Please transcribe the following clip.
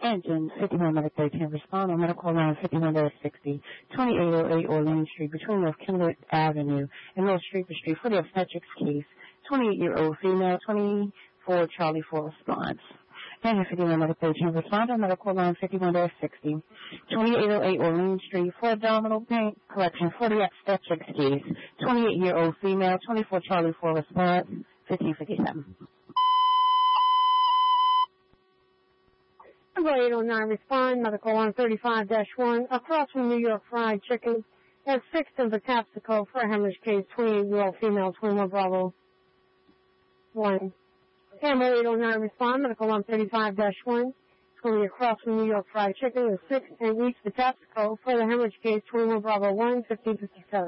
Engine 51 Medical 10 respond on medical line 51-60, 2808 Orleans Street between North Kendrick Avenue and North Street for the obstetrics case. 28-year-old female, 24 Charlie 4 response. Engine 51 Medical 10 respond on medical line 51-60, 2808 Orleans Street for abdominal pain collection for the obstetrics case. 28-year-old female, 24 Charlie 4 response. 1557. Number 809 respond, medical line 35-1, across from New York Fried Chicken, at 6th and Patapsco for a hemorrhage case, 28-year-old female, 21 Bravo 1. Number 809 respond, medical line 35-1, 20 across from New York Fried Chicken, at 6th and East Patapsco for the hemorrhage case, 21 Bravo 1, 1557.